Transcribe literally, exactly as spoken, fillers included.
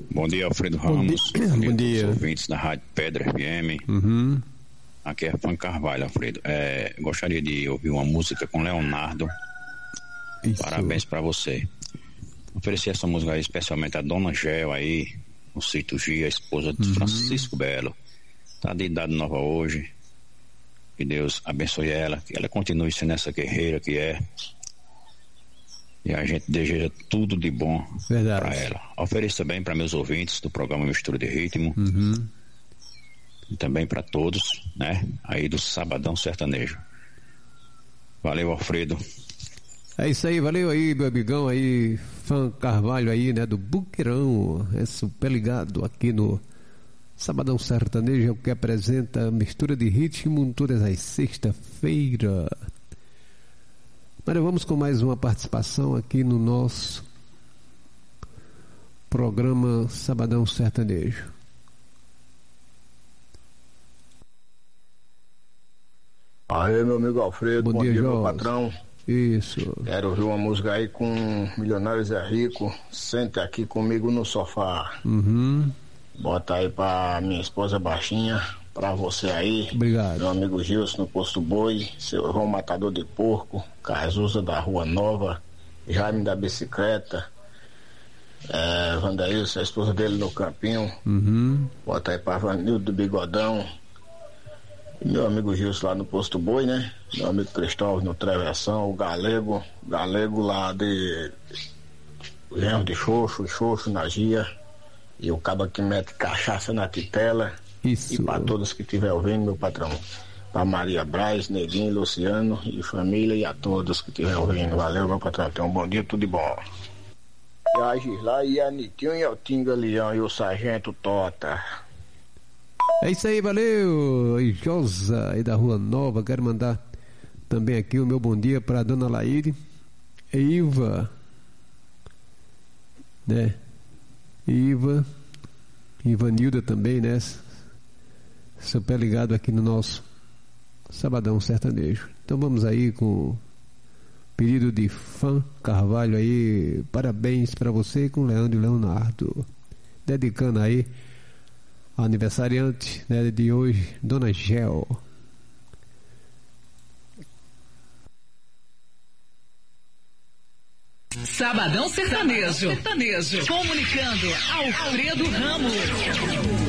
Bom dia, Alfredo Ramos. Bom dia. Bom dia, Bom dia. a todos os ouvintes da Rádio Pedra F M. Uhum. Aqui é Fã Carvalho, Alfredo. É, gostaria de ouvir uma música com Leonardo. Isso. Parabéns pra você. Oferecer essa música aí especialmente a Dona Gel aí, no Sítio Gia, a esposa de Uhum. Francisco Belo. Tá de idade nova hoje. Que Deus abençoe ela, que ela continue sendo essa guerreira que é. E a gente deseja tudo de bom para ela. Ofereço também para meus ouvintes do programa Mistura de Ritmo. Uhum. E também para todos, né? Aí do Sabadão Sertanejo. Valeu, Alfredo. É isso aí, valeu aí, meu amigão aí, Fã Carvalho aí, né, do Buqueirão. É super ligado aqui no Sabadão Sertanejo, é o que apresenta Mistura de Ritmo todas as sexta-feiras. Mas vamos com mais uma participação aqui no nosso programa Sabadão Sertanejo. Aí, meu amigo Alfredo, bom, bom dia, dia, Jorge. Meu patrão. Isso. Quero ouvir uma música aí com Milionários é Rico. Sente aqui comigo no sofá. Uhum. Bota aí pra minha esposa baixinha, pra você aí. Obrigado. Meu amigo Gilson no Posto Boi, seu João Matador de Porco, Cazuza da Rua Nova, Jaime da Bicicleta, é, Vandaílson, a esposa dele no Campinho. Uhum. Bota aí pra Vanildo do Bigodão. E meu amigo Gilson lá no Posto Boi, né? Meu amigo Cristóvão no Travessão, o Galego, Galego lá de Genro de Xoxo, Xoxo na Gia. E o cabo que mete cachaça na titela. Isso. E para todos que estiver ouvindo, meu patrão. Para Maria Braz, Neguinho, Luciano e família e a todos que estiver ouvindo. Valeu, meu patrão. Tenha um bom dia, tudo de bom. E a Gisla e a Nitinho e o Tinga Leão e o Sargento Tota. É isso aí, valeu, Josa aí da Rua Nova. Quero mandar também aqui o meu bom dia para Dona Laíde e Iva, né? Iva, Ivanilda também, né? Super ligado aqui no nosso Sabadão Sertanejo. Então vamos aí com o pedido de Fã Carvalho aí. Parabéns para você com Leandro e Leonardo. Dedicando aí a aniversariante, né, de hoje, Dona Gel. Sabadão Sertanejo. Sertanejo. Comunicando Alfredo Ramos.